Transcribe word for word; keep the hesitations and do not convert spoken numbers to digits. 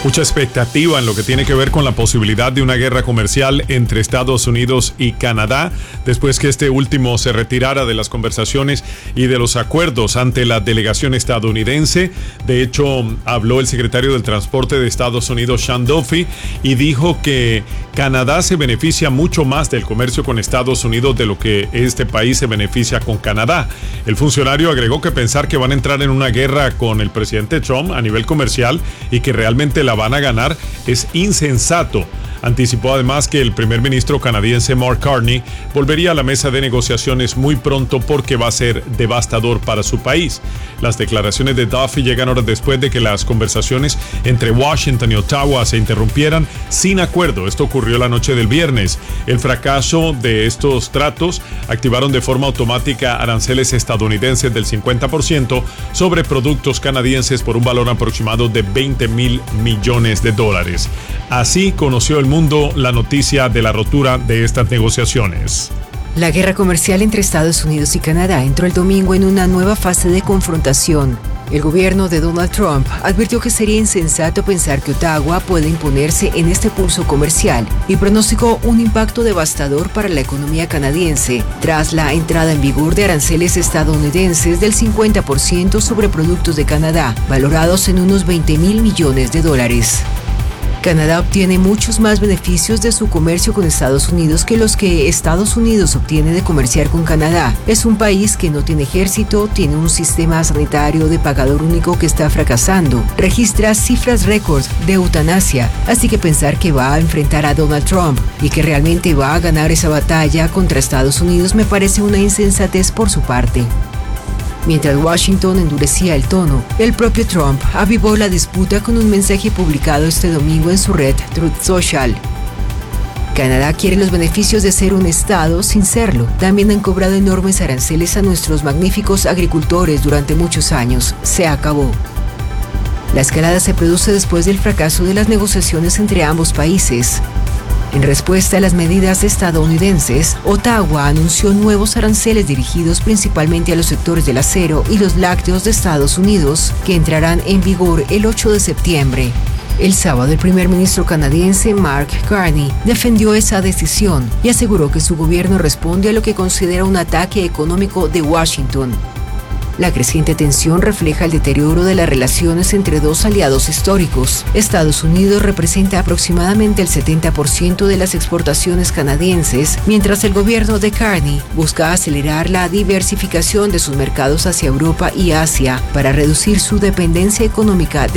Mucha expectativa en lo que tiene que ver con la posibilidad de una guerra comercial entre Estados Unidos y Canadá, después que este último se retirara de las conversaciones y de los acuerdos ante la delegación estadounidense. De hecho, habló el secretario del Transporte de Estados Unidos, Sean Duffy, y dijo que Canadá se beneficia mucho más del comercio con Estados Unidos de lo que este país se beneficia con Canadá. El funcionario agregó que pensar que van a entrar en una guerra con el presidente Trump a nivel comercial y que realmente la van a ganar es insensato. Anticipó además que el primer ministro canadiense Mark Carney volvería a la mesa de negociaciones muy pronto porque va a ser devastador para su país. Las declaraciones de Duffy llegan horas después de que las conversaciones entre Washington y Ottawa se interrumpieran sin acuerdo. Esto ocurrió la noche del viernes. El fracaso de estos tratos activaron de forma automática aranceles estadounidenses del cincuenta por ciento sobre productos canadienses por un valor aproximado de veinte mil millones de dólares. Así conoció el mundo la noticia de la rotura de estas negociaciones. La guerra comercial entre Estados Unidos y Canadá entró el domingo en una nueva fase de confrontación. El gobierno de Donald Trump advirtió que sería insensato pensar que Ottawa puede imponerse en este pulso comercial y pronosticó un impacto devastador para la economía canadiense tras la entrada en vigor de aranceles estadounidenses del cincuenta por ciento sobre productos de Canadá, valorados en unos veinte mil millones de dólares. Canadá obtiene muchos más beneficios de su comercio con Estados Unidos que los que Estados Unidos obtiene de comerciar con Canadá. Es un país que no tiene ejército, tiene un sistema sanitario de pagador único que está fracasando, registra cifras récord de eutanasia, así que pensar que va a enfrentar a Donald Trump y que realmente va a ganar esa batalla contra Estados Unidos me parece una insensatez por su parte. Mientras Washington endurecía el tono, el propio Trump avivó la disputa con un mensaje publicado este domingo en su red Truth Social. Canadá quiere los beneficios de ser un estado sin serlo. También han cobrado enormes aranceles a nuestros magníficos agricultores durante muchos años. Se acabó. La escalada se produce después del fracaso de las negociaciones entre ambos países. En respuesta a las medidas estadounidenses, Ottawa anunció nuevos aranceles dirigidos principalmente a los sectores del acero y los lácteos de Estados Unidos, que entrarán en vigor el ocho de septiembre. El sábado, el primer ministro canadiense Mark Carney defendió esa decisión y aseguró que su gobierno responde a lo que considera un ataque económico de Washington. La creciente tensión refleja el deterioro de las relaciones entre dos aliados históricos. Estados Unidos representa aproximadamente el setenta por ciento de las exportaciones canadienses, mientras el gobierno de Carney busca acelerar la diversificación de sus mercados hacia Europa y Asia para reducir su dependencia económica de